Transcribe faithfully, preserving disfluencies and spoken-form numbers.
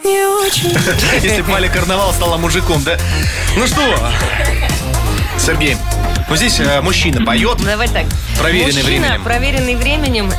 не очень. Если бы Валя Карнавал стала мужиком, да? Ну что, Сергей, ну здесь э, мужчина поет, Давай так. проверенный Мужчина, временем. проверенный временем.